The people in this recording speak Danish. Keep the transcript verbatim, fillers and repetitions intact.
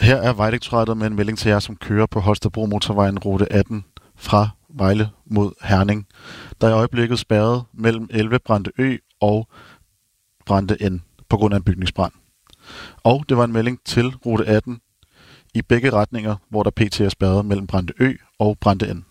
Her er Vejdirektoratet med en melding til jer, som kører på Holstebro Motorvejen rute atten fra Vejle mod Herning. Der er i øjeblikket spærret mellem elleve Brande Ø og Brande N på grund af en bygningsbrand. Og det var en melding til rute atten i begge retninger, hvor der pt. er spærret mellem Brande Ø og Brande N.